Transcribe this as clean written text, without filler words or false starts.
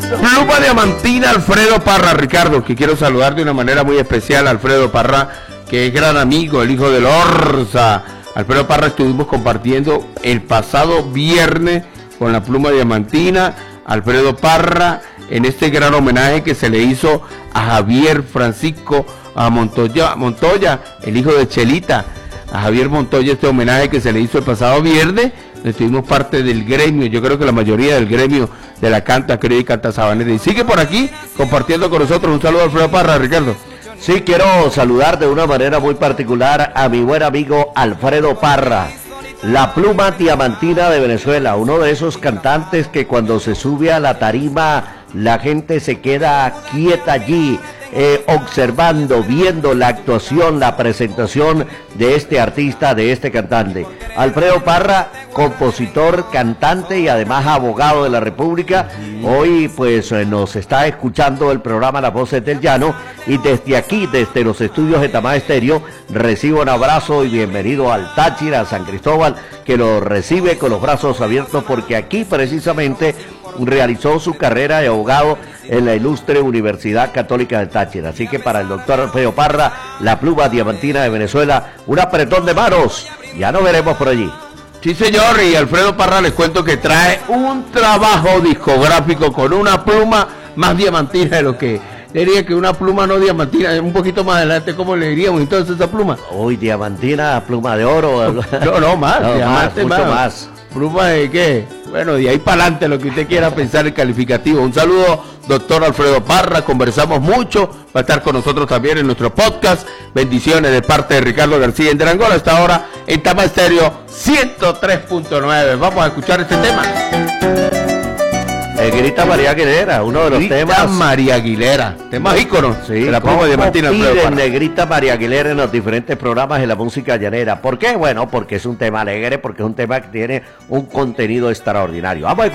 Pluma diamantina Alfredo Parra, Ricardo, que quiero saludar de una manera muy especial a Alfredo Parra, que es gran amigo, el hijo del Orza. Alfredo Parra estuvimos compartiendo el pasado viernes con la pluma diamantina Alfredo Parra en este gran homenaje que se le hizo a Javier Francisco a Montoya, el hijo de Chelita, a Javier Montoya, este homenaje que se le hizo el pasado viernes. Estuvimos parte del gremio, yo creo que la mayoría del gremio de la canta criolla y canta sabanera. Y sigue por aquí compartiendo con nosotros. Un saludo a Alfredo Parra, Ricardo. Sí, quiero saludar de una manera muy particular a mi buen amigo Alfredo Parra, la pluma diamantina de Venezuela, uno de esos cantantes que cuando se sube a la tarima la gente se queda quieta allí, observando, viendo la actuación, la presentación de este artista, de este cantante. Alfredo Parra, compositor, cantante y además abogado de la República. Hoy pues nos está escuchando el programa Las Voces del Llano, y desde aquí, desde los estudios de Tamá Estéreo, recibo un abrazo y bienvenido al Táchira, a San Cristóbal, que lo recibe con los brazos abiertos, porque aquí precisamente realizó su carrera de abogado en la ilustre Universidad Católica del Táchira. Así que para el doctor Alfredo Parra, la pluma diamantina de Venezuela, un apretón de manos. Ya nos veremos por allí. Sí, señor, y Alfredo Parra les cuento que trae un trabajo discográfico con una pluma más diamantina de lo que diría, que una pluma no diamantina. Un poquito más adelante, ¿cómo le diríamos entonces esa pluma? Uy, diamantina, pluma de oro. No, más, no, diamante, mucho más. ¿Pluma de qué? Bueno, de ahí para adelante lo que usted quiera pensar el calificativo. Un saludo, doctor Alfredo Parra, conversamos mucho, va a estar con nosotros también en nuestro podcast. Bendiciones de parte de Ricardo García en Derangola, a esta hora en Tamá Estéreo 103.9. Vamos a escuchar este tema. Grita María Aguilera, uno de los Grita temas. María Aguilera, temas íconos. Sí, de la pluma diamantina Alfredo Parra. Negrita María Aguilera en los diferentes programas de la música llanera. ¿Por qué? Bueno, porque es un tema alegre, porque es un tema que tiene un contenido extraordinario. Vamos a